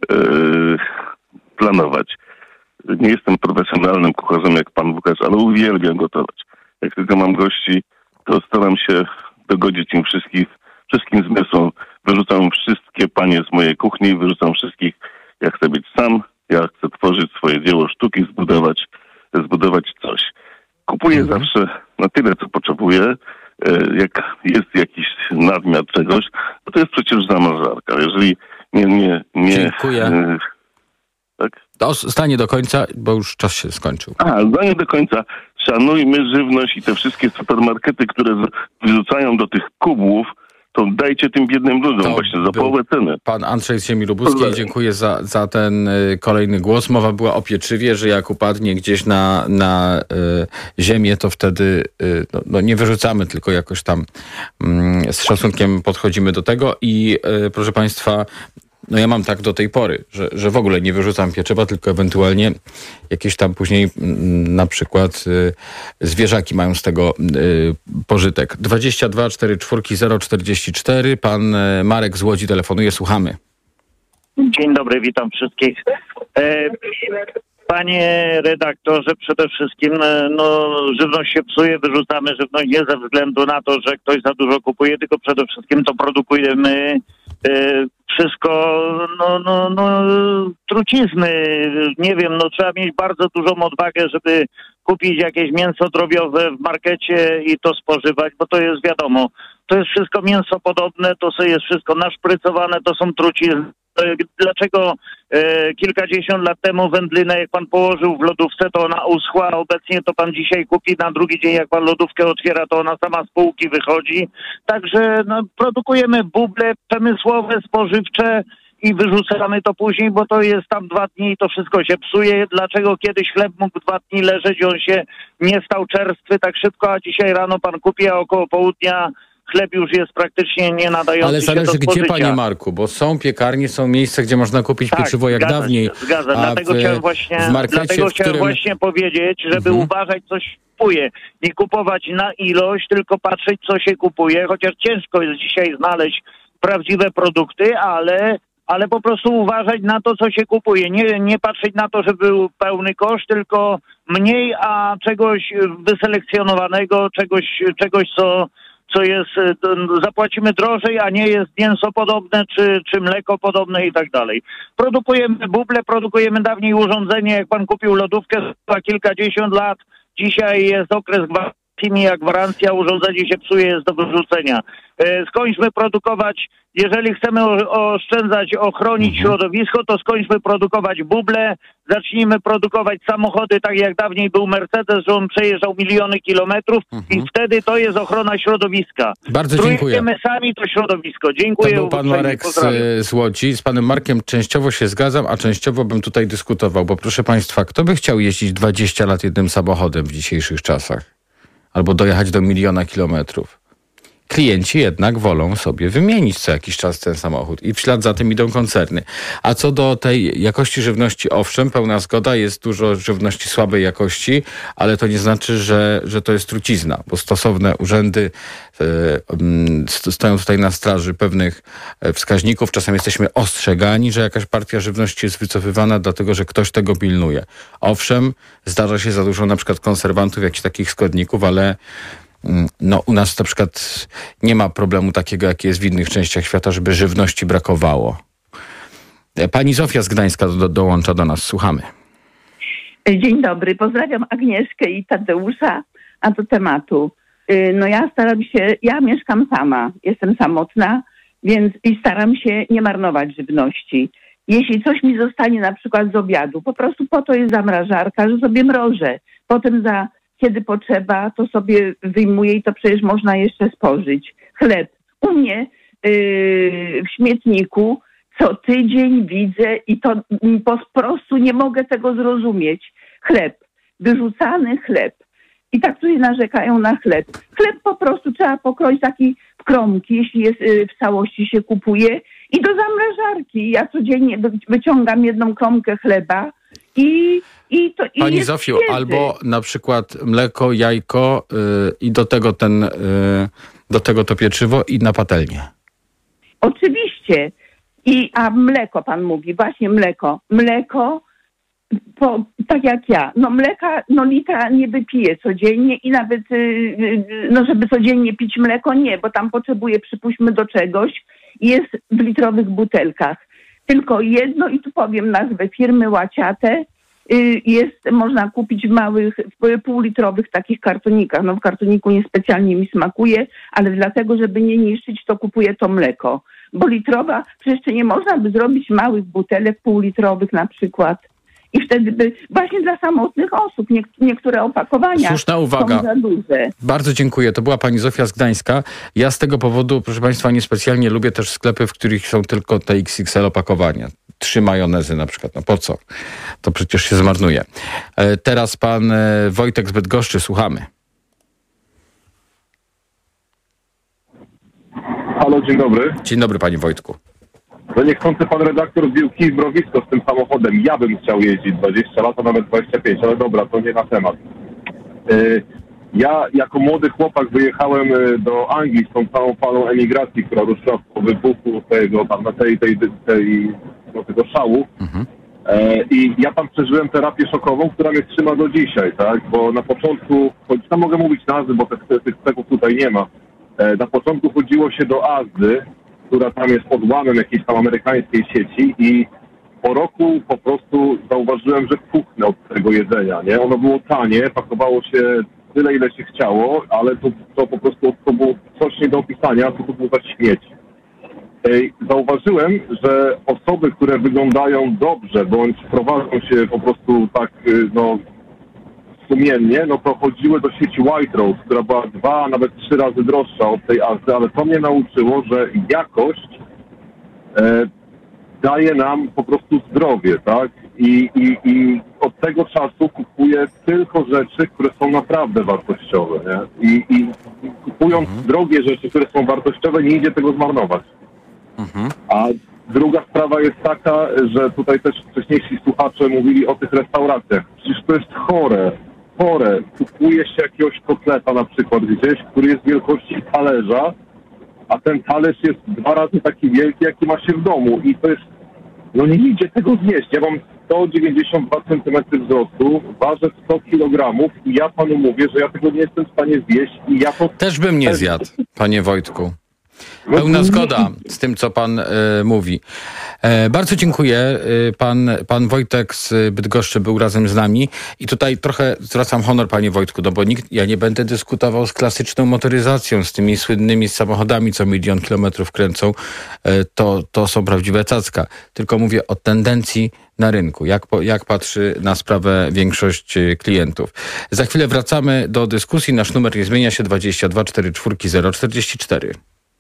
Speaker 22: planować. Nie jestem profesjonalnym kucharzem jak pan Łukasz, ale uwielbiam gotować. Jak tylko mam gości, to staram się dogodzić im wszystkim zmysłom. Wyrzucam wszystkie panie z mojej kuchni, wyrzucam wszystkich. Ja chcę być sam, ja chcę tworzyć swoje dzieło sztuki, zbudować coś. Kupuję zawsze na tyle, co potrzebuję. Jak jest jakiś nadmiar czegoś, to jest przecież zamrażarka. Jeżeli nie...
Speaker 1: Dziękuję.
Speaker 22: Tak?
Speaker 1: To zdanie do końca, bo już czas się skończył.
Speaker 22: Zdanie do końca. Szanujmy żywność i te wszystkie supermarkety, które wyrzucają do tych kubłów, to dajcie tym biednym ludziom właśnie za połowę ceny.
Speaker 1: Pan Andrzej z Ziemi Lubuskiej, dziękuję za ten kolejny głos. Mowa była o pieczywie, że jak upadnie gdzieś na ziemię, to wtedy nie wyrzucamy, tylko jakoś tam z szacunkiem podchodzimy do tego. I proszę państwa, ja mam tak do tej pory, że w ogóle nie wyrzucam pieczywa, tylko ewentualnie jakieś tam później na przykład zwierzaki mają z tego pożytek. 22 44 044. Pan Marek z Łodzi telefonuje, słuchamy.
Speaker 2: Dzień dobry, witam wszystkich. Panie redaktorze, przede wszystkim żywność się psuje, wyrzucamy żywność nie ze względu na to, że ktoś za dużo kupuje, tylko przede wszystkim to produkujemy wszystko, trucizny. Nie wiem, trzeba mieć bardzo dużą odwagę, żeby kupić jakieś mięso drobiowe w markecie i to spożywać, bo to jest wiadomo, to jest wszystko mięso podobne, to jest wszystko naszprycowane, to są trucizny. Dlaczego kilkadziesiąt lat temu wędlinę, jak pan położył w lodówce, to ona uschła, a obecnie to pan dzisiaj kupi, na drugi dzień jak pan lodówkę otwiera, to ona sama z półki wychodzi. Także produkujemy buble przemysłowe, spożywcze i wyrzucamy to później, bo to jest tam 2 dni i to wszystko się psuje. Dlaczego kiedyś chleb mógł 2 dni leżeć i on się nie stał czerstwy tak szybko, a dzisiaj rano pan kupi, a około południa chleb już jest praktycznie nie nadający
Speaker 1: ale
Speaker 2: się
Speaker 1: zależy
Speaker 2: do spożycia.
Speaker 1: gdzie, panie Marku, bo są piekarnie, są miejsca, gdzie można kupić pieczywo jak dawniej.
Speaker 2: Zgadza. Dlatego chciałem właśnie powiedzieć, żeby uważać, co się kupuje. Nie kupować na ilość, tylko patrzeć, co się kupuje. Chociaż ciężko jest dzisiaj znaleźć prawdziwe produkty, ale po prostu uważać na to, co się kupuje. Nie patrzeć na to, żeby był pełny koszt, tylko mniej, a czegoś wyselekcjonowanego, czegoś co jest, zapłacimy drożej, a nie jest mięso podobne, czy mleko podobne i tak dalej. Produkujemy buble, produkujemy dawniej urządzenie, jak pan kupił lodówkę za kilkadziesiąt lat, dzisiaj jest okres gwarancji, jak gwarancja, urządzenie się psuje, jest do wyrzucenia. Skończmy produkować, jeżeli chcemy oszczędzać, ochronić środowisko, to skończmy produkować buble, zacznijmy produkować samochody, tak jak dawniej był Mercedes, że on przejeżdżał miliony kilometrów i wtedy to jest ochrona środowiska.
Speaker 1: Bardzo dziękuję.
Speaker 2: Trujemy sami to środowisko. Dziękuję.
Speaker 1: To był pan Marek z Łodzi. Z panem Markiem częściowo się zgadzam, a częściowo bym tutaj dyskutował, bo proszę państwa, kto by chciał jeździć 20 lat jednym samochodem w dzisiejszych czasach? Albo dojechać do 1 miliona kilometrów. Klienci jednak wolą sobie wymienić co jakiś czas ten samochód i w ślad za tym idą koncerny. A co do tej jakości żywności, owszem, pełna zgoda, jest dużo żywności słabej jakości, ale to nie znaczy, że to jest trucizna, bo stosowne urzędy stoją tutaj na straży pewnych wskaźników. Czasem jesteśmy ostrzegani, że jakaś partia żywności jest wycofywana, dlatego że ktoś tego pilnuje. Owszem, zdarza się za dużo na przykład konserwantów, jakichś takich składników, ale u nas na przykład nie ma problemu takiego, jaki jest w innych częściach świata, żeby żywności brakowało. Pani Zofia z Gdańska dołącza do nas. Słuchamy.
Speaker 3: Dzień dobry. Pozdrawiam Agnieszkę i Tadeusza. A do tematu. Ja mieszkam sama. Jestem samotna, więc staram się nie marnować żywności. Jeśli coś mi zostanie na przykład z obiadu, po prostu po to jest zamrażarka, że sobie mrożę. Potem za kiedy potrzeba, to sobie wyjmuje i to przecież można jeszcze spożyć. Chleb. U mnie w śmietniku co tydzień widzę i to po prostu nie mogę tego zrozumieć. Chleb. Wyrzucany chleb. I tak tutaj narzekają na chleb. Chleb po prostu trzeba pokroić taki w kromki, jeśli jest w całości się kupuje, i do zamrażarki. Ja codziennie wyciągam jedną kromkę chleba i to i
Speaker 1: Pani Zofiu, albo na przykład mleko, jajko i do tego to pieczywo i na patelnię.
Speaker 3: Oczywiście. A mleko, pan mówi, właśnie mleko. Mleko, tak jak ja, mleka, litra nie wypiję codziennie i nawet, żeby codziennie pić mleko, nie, bo tam potrzebuję, przypuśćmy, do czegoś, jest w litrowych butelkach. Tylko jedno, i tu powiem nazwę firmy, Łaciate, można kupić w małych, półlitrowych takich kartonikach. W kartoniku niespecjalnie mi smakuje, ale dlatego, żeby nie niszczyć, to kupuję to mleko. Bo litrowa, przecież nie można by zrobić małych butelek półlitrowych na przykład. I wtedy by właśnie dla samotnych osób niektóre opakowania
Speaker 1: Słuszna uwaga.
Speaker 3: są za duże.
Speaker 1: Bardzo dziękuję. To była pani Zofia z Gdańska. Ja z tego powodu, proszę państwa, niespecjalnie lubię też sklepy, w których są tylko te XXL opakowania. 3 majonezy na przykład. Po co? To przecież się zmarnuje. Teraz pan Wojtek z Bydgoszczy. Słuchamy.
Speaker 5: Halo, dzień dobry.
Speaker 1: Dzień dobry, panie Wojtku.
Speaker 5: Niechcący pan redaktor wbił kij w mrowisko z tym samochodem. Ja bym chciał jeździć 20 lat, a nawet 25, ale dobra, to nie na temat. Ja jako młody chłopak wyjechałem do Anglii z tą całą falą emigracji, która ruszyła po wybuchu tego szału. I ja tam przeżyłem terapię szokową, która mnie trzyma do dzisiaj, tak? Bo na początku, choć tam mogę mówić nazwy, bo tych speków tutaj nie ma. Na początku chodziło się do Azdy, która tam jest odłamem jakiejś tam amerykańskiej sieci, i po roku po prostu zauważyłem, że puchnę od tego jedzenia, nie? Ono było tanie, pakowało się tyle, ile się chciało, ale to po prostu to było coś nie do opisania, co to było za śmieć. Zauważyłem, że osoby, które wyglądają dobrze, bądź prowadzą się po prostu tak, sumiennie, to chodziły do sieci White Rose, która była 2, nawet 3 razy droższa od tej Azdy, ale to mnie nauczyło, że jakość daje nam po prostu zdrowie, tak? I od tego czasu kupuję tylko rzeczy, które są naprawdę wartościowe, nie? I kupując drogie rzeczy, które są wartościowe, nie idzie tego zmarnować. A druga sprawa jest taka, że tutaj też wcześniejsi słuchacze mówili o tych restauracjach. Przecież to jest chore. Kupuje się jakiegoś kotleta na przykład gdzieś, który jest wielkości talerza, a ten talerz jest 2 razy taki wielki, jaki ma się w domu. I to jest, nie idzie tego zjeść. Ja mam 192 cm wzrostu, ważę 100 kg i ja panu mówię, że ja tego nie jestem w stanie zjeść i ja to...
Speaker 1: Też bym nie zjadł, panie Wojtku. Pełna zgoda z tym, co pan mówi. Bardzo dziękuję. Pan Wojtek z Bydgoszczy był razem z nami i tutaj trochę zwracam honor, panie Wojtku, ja nie będę dyskutował z klasyczną motoryzacją, z tymi słynnymi samochodami, co 1 000 000 kilometrów kręcą. To są prawdziwe cacka. Tylko mówię o tendencji na rynku, jak patrzy na sprawę większość klientów. Za chwilę wracamy do dyskusji. Nasz numer nie zmienia się, 22 44 044.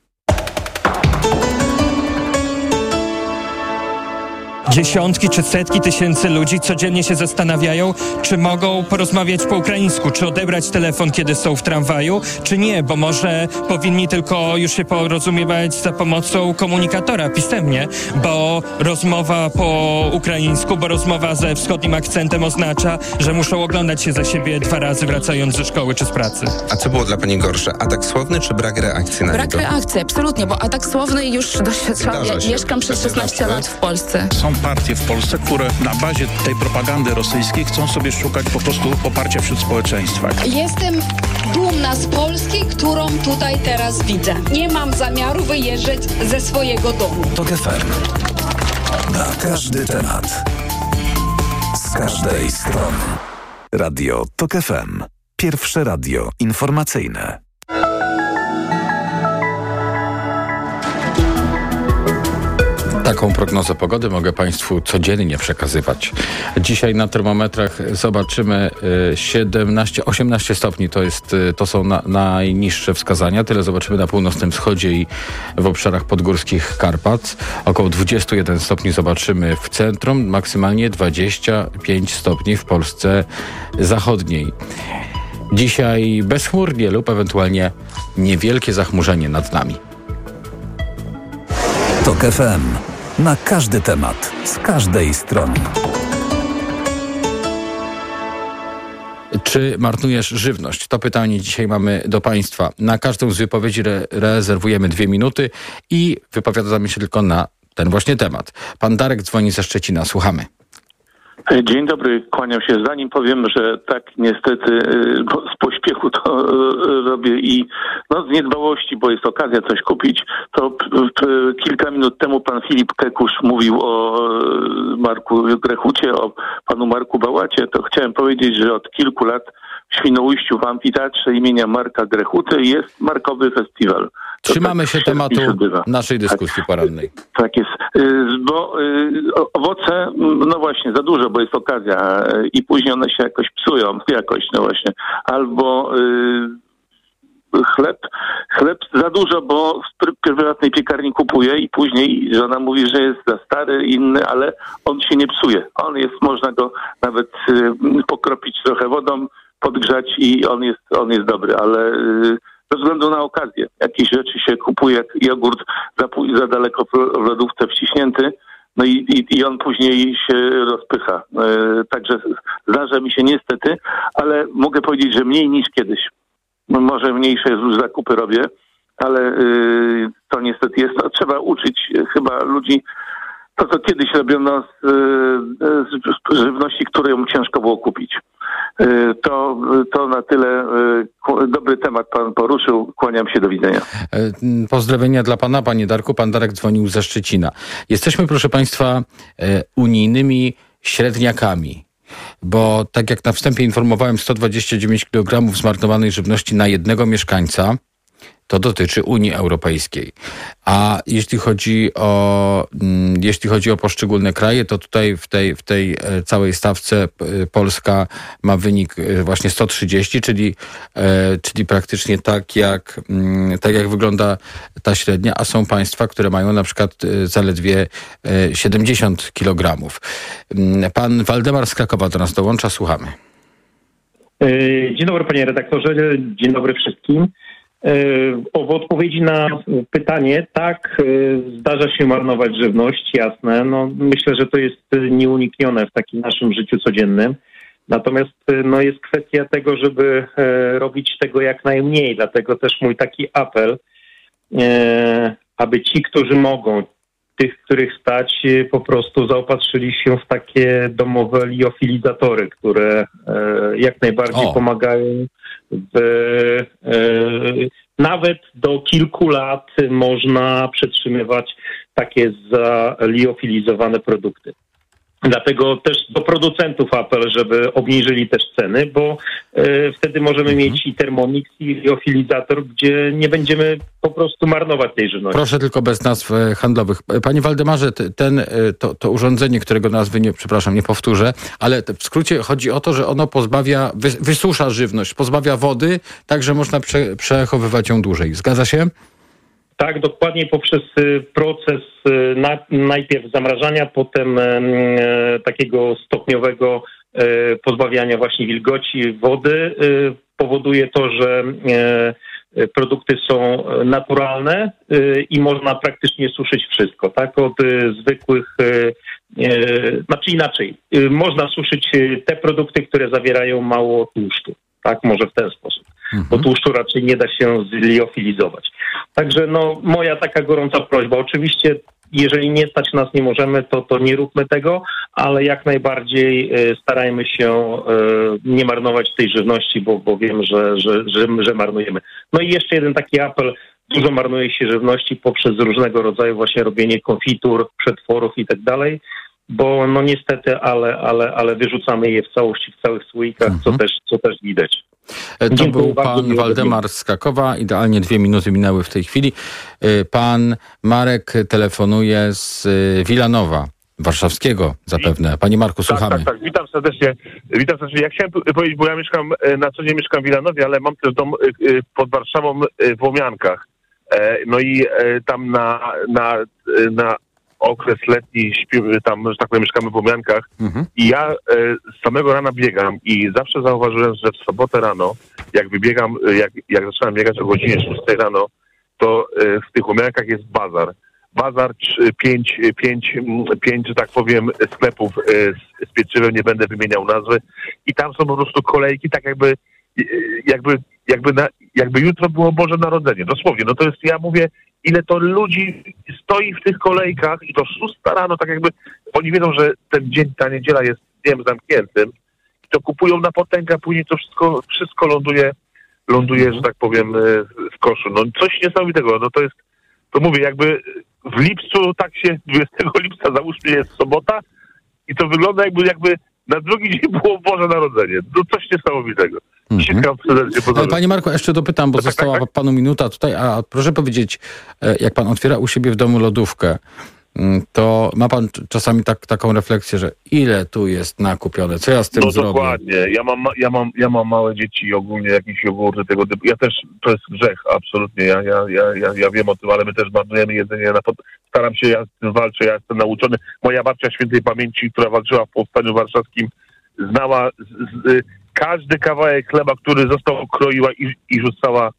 Speaker 6: Dziesiątki czy setki tysięcy ludzi codziennie się zastanawiają, czy mogą porozmawiać po ukraińsku, czy odebrać telefon, kiedy są w tramwaju, czy nie, bo może powinni tylko już się porozumiewać za pomocą komunikatora pisemnie, bo rozmowa po ukraińsku, bo rozmowa ze wschodnim akcentem oznacza, że muszą oglądać się za siebie 2 razy wracając ze szkoły czy z pracy.
Speaker 4: A co było dla pani gorsze? Atak słowny czy brak reakcji na niego?
Speaker 23: Brak reakcji, absolutnie, bo atak słowny już doświadczałam. Mieszkam przez 16 lat w Polsce.
Speaker 24: Są partie w Polsce, które na bazie tej propagandy rosyjskiej chcą sobie szukać po prostu poparcia wśród społeczeństwa.
Speaker 25: Jestem dumna z Polski, którą tutaj teraz widzę. Nie mam zamiaru wyjeżdżać ze swojego domu.
Speaker 14: TOK FM. Na każdy temat. Z każdej strony. Radio TOK FM. Pierwsze radio informacyjne.
Speaker 1: Taką prognozę pogody mogę Państwu codziennie przekazywać. Dzisiaj na termometrach zobaczymy 18 stopni, to są najniższe wskazania. Tyle zobaczymy na północnym wschodzie i w obszarach podgórskich Karpat. Około 21 stopni zobaczymy w centrum, maksymalnie 25 stopni w Polsce zachodniej. Dzisiaj bezchmurnie lub ewentualnie niewielkie zachmurzenie nad nami.
Speaker 14: TOK FM. Na każdy temat, z każdej strony.
Speaker 1: Czy marnujesz żywność? To pytanie dzisiaj mamy do Państwa. Na każdą z wypowiedzi rezerwujemy 2 minuty i wypowiadamy się tylko na ten właśnie temat. Pan Darek dzwoni ze Szczecina. Słuchamy.
Speaker 7: Dzień dobry, kłaniam się. Zanim powiem, że tak niestety bo z pośpiechu to robię i z niedbałości, bo jest okazja coś kupić, to kilka minut temu pan Filip Kekusz mówił o Marku Grechucie, o panu Marku Bałacie, to chciałem powiedzieć, że od kilku lat w Świnoujściu w amfiteatrze imienia Marka Grechuty jest Markowy Festiwal.
Speaker 1: Trzymamy się tematu naszej dyskusji porannej.
Speaker 7: Tak jest, bo owoce, no właśnie, za dużo, bo jest okazja i później one się jakoś psują, albo chleb za dużo, bo w prywatnej piekarni kupuję i później żona mówi, że jest za stary, inny, ale on się nie psuje. Można go nawet pokropić trochę wodą, podgrzać i on jest dobry, ale ze względu na okazję. Jakieś rzeczy się kupuje, jak jogurt za daleko w lodówce wciśnięty, no i on później się rozpycha. Także zdarza mi się niestety, ale mogę powiedzieć, że mniej niż kiedyś. Może mniejsze już zakupy robię, ale to niestety jest. Trzeba uczyć chyba ludzi to, co kiedyś robiono z żywności, którą ciężko było kupić. To na tyle dobry temat pan poruszył. Kłaniam się, do widzenia.
Speaker 1: Pozdrowienia dla pana, panie Darku. Pan Darek dzwonił ze Szczecina. Jesteśmy, proszę państwa, unijnymi średniakami. Bo tak jak na wstępie informowałem, 129 kg zmarnowanej żywności na jednego mieszkańca, to dotyczy Unii Europejskiej. A jeśli chodzi o poszczególne kraje, to tutaj w tej całej stawce Polska ma wynik właśnie 130, czyli praktycznie tak jak wygląda ta średnia, a są państwa, które mają na przykład zaledwie 70 kg. Pan Waldemar z Krakowa do nas dołącza, słuchamy.
Speaker 8: Dzień dobry, panie redaktorze, dzień dobry wszystkim. W odpowiedzi na pytanie, tak, zdarza się marnować żywność, jasne. Myślę, że to jest nieuniknione w takim naszym życiu codziennym. Natomiast jest kwestia tego, żeby robić tego jak najmniej. Dlatego też mój taki apel, aby ci, którzy mogą, tych, których stać, po prostu zaopatrzyli się w takie domowe liofilizatory, które jak najbardziej pomagają. Nawet do kilku lat można przetrzymywać takie zaliofilizowane produkty. Dlatego też do producentów apel, żeby obniżyli też ceny, bo wtedy możemy mieć i Thermomix, i liofilizator, gdzie nie będziemy po prostu marnować tej żywności.
Speaker 1: Proszę tylko bez nazw handlowych. Panie Waldemarze, to urządzenie, którego nazwy nie powtórzę, ale w skrócie chodzi o to, że ono wysusza żywność, pozbawia wody, tak że można przechowywać ją dłużej. Zgadza się?
Speaker 8: Tak, dokładnie poprzez proces najpierw zamrażania, potem takiego stopniowego pozbawiania właśnie wilgoci wody powoduje to, że produkty są naturalne i można praktycznie suszyć wszystko, tak? Od zwykłych, inaczej, można suszyć te produkty, które zawierają mało tłuszczu, tak? Może w ten sposób. Bo tłuszczu raczej nie da się zliofilizować. Także moja taka gorąca prośba. Oczywiście, jeżeli nie stać nas, nie możemy, to nie róbmy tego, ale jak najbardziej starajmy się nie marnować tej żywności, bo wiem, że marnujemy. No i jeszcze jeden taki apel. Dużo marnuje się żywności poprzez różnego rodzaju właśnie robienie konfitur, przetworów i tak dalej. bo no niestety, ale wyrzucamy je w całości, w całych słoikach, co też widać.
Speaker 1: To był pan Waldemar z Krakowa. Idealnie 2 minuty minęły w tej chwili. Pan Marek telefonuje z Wilanowa, warszawskiego zapewne. Panie Marku, słuchamy.
Speaker 9: Tak. Witam serdecznie. Ja chciałem powiedzieć, bo ja na co dzień mieszkam w Wilanowie, ale mam też dom pod Warszawą w Łomiankach. No i tam na okres letni tam, że tak powiem, mieszkamy w Łomiankach i ja z samego rana biegam i zawsze zauważyłem, że w sobotę rano, jak wybiegam, jak zaczynam biegać o godzinie 6 rano, to w tych Łomiankach jest bazar. Bazar, 5, że tak powiem, sklepów z pieczywem, nie będę wymieniał nazwy i tam są po prostu kolejki, tak jakby jutro było Boże Narodzenie, dosłownie. No to jest, ja mówię, ile to ludzi stoi w tych kolejkach i to 6 rano, tak jakby oni wiedzą, że ten dzień, ta niedziela jest dniem zamkniętym i to kupują na potęgę, a później to wszystko ląduje, że tak powiem, w koszu. No coś niesamowitego, no to mówię, jakby w lipcu, 20 lipca załóżmy jest sobota i to wygląda jakby na drugi dzień było Boże Narodzenie. To coś niesamowitego.
Speaker 1: Panie Marku, jeszcze dopytam, bo została panu minuta tutaj, a proszę powiedzieć, jak pan otwiera u siebie w domu lodówkę, to ma pan czasami taką refleksję, że ile tu jest nakupione, co ja z tym zrobię?
Speaker 9: Dokładnie. Ja mam małe dzieci i ogólnie jakieś jogurty tego typu. Ja też, to jest grzech, absolutnie. Ja wiem o tym, ale my też marnujemy jedzenie. Staram się, ja z tym walczę, ja jestem nauczony. Moja babcia świętej pamięci, która walczyła w Powstaniu Warszawskim, znała każdy kawałek chleba, który został kroiła i rzucała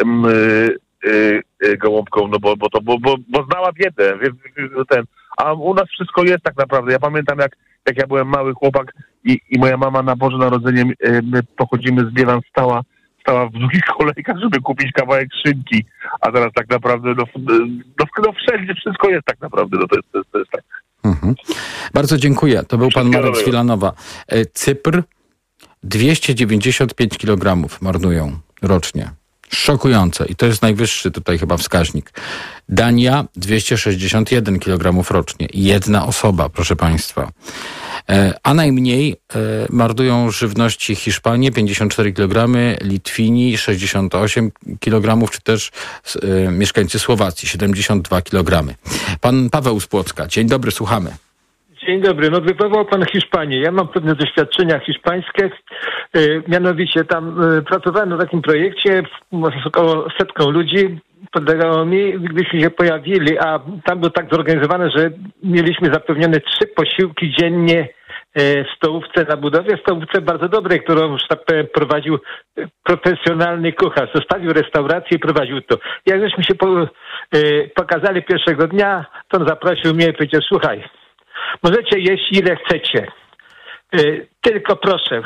Speaker 9: gołąbką, no bo znała biedę. A u nas wszystko jest tak naprawdę. Ja pamiętam, jak ja byłem mały chłopak i moja mama na Boże Narodzenie, my pochodzimy z Bielan, stała w długich kolejkach, żeby kupić kawałek szynki, a teraz tak naprawdę no wszędzie wszystko jest tak naprawdę. No to jest tak.
Speaker 1: Bardzo dziękuję. To był pan Marek z Wilanowa. Cypr 295 kg marnują rocznie. Szokujące. I to jest najwyższy tutaj chyba wskaźnik. Dania 261 kg rocznie. Jedna osoba, proszę państwa. A najmniej marnują żywności Hiszpanie 54 kg, Litwini 68 kg, czy też mieszkańcy Słowacji 72 kg. Pan Paweł z Płocka. Dzień dobry, słuchamy.
Speaker 10: Dzień dobry. No wywołał pan Hiszpanię. Ja mam pewne doświadczenia hiszpańskie. Mianowicie tam pracowałem na takim projekcie z około 100 ludzi. Podlegało mi, gdybyśmy się pojawili, a tam było tak zorganizowane, że mieliśmy zapewnione 3 posiłki dziennie w stołówce na budowie. Stołówce bardzo dobrej, którą prowadził profesjonalny kucharz. Zostawił restaurację i prowadził to. Jak żeśmy się pokazali pierwszego dnia, to on zaprosił mnie i powiedział: słuchaj, możecie jeść ile chcecie. Tylko proszę,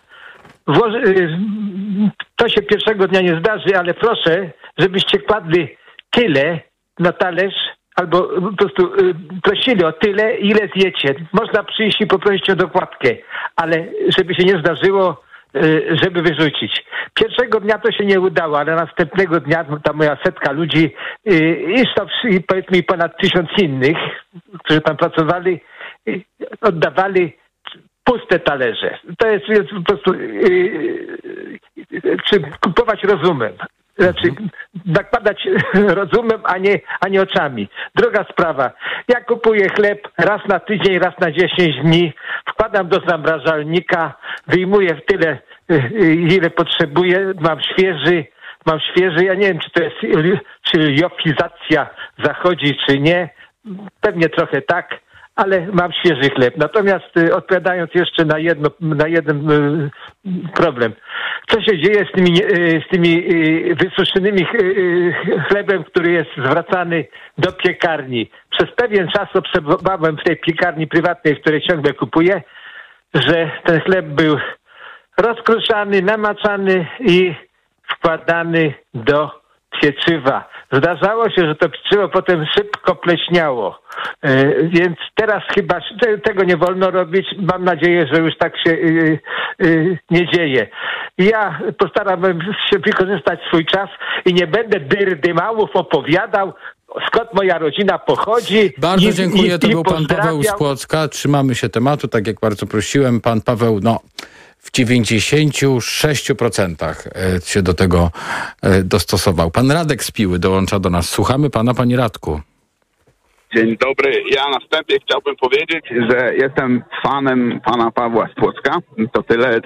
Speaker 10: to się pierwszego dnia nie zdarzy, ale proszę, żebyście kładli tyle na talerz, albo po prostu prosili o tyle, ile zjecie. Można przyjść i poprosić o dokładkę, ale żeby się nie zdarzyło, żeby wyrzucić. Pierwszego dnia to się nie udało, ale następnego dnia ta moja 100 ludzi i powiedzmy ponad 1000 innych, którzy tam pracowali, oddawali puste talerze. To jest po prostu kupować rozumem. Znaczy nakładać rozumem, a nie oczami. Druga sprawa. Ja kupuję chleb raz na tydzień, raz na 10 dni. Wkładam do zamrażalnika, wyjmuję w tyle, ile potrzebuję. Mam świeży. Ja nie wiem, czy liofizacja zachodzi, czy nie. Pewnie trochę tak, ale mam świeży chleb. Natomiast odpowiadając jeszcze na jeden problem. Co się dzieje z tymi wysuszonymi chlebem, który jest zwracany do piekarni? Przez pewien czas obserwowałem w tej piekarni prywatnej, w której ciągle kupuję, że ten chleb był rozkruszany, namaczany i wkładany do pieczywa. Zdarzało się, że to pieczywo potem szybko pleśniało. Więc teraz chyba tego nie wolno robić. Mam nadzieję, że już tak się nie dzieje. Ja postarałem się wykorzystać swój czas i nie będę dyrdy małów opowiadał skąd moja rodzina pochodzi.
Speaker 1: Bardzo dziękuję, to był pan Paweł z Płocka. Trzymamy się tematu, tak jak bardzo prosiłem. Pan Paweł, w 96% się do tego dostosował. Pan Radek z Piły dołącza do nas. Słuchamy pana, panie Radku.
Speaker 11: Dzień dobry. Ja na wstępie chciałbym powiedzieć, że jestem fanem pana Pawła z Płocka. To tyle,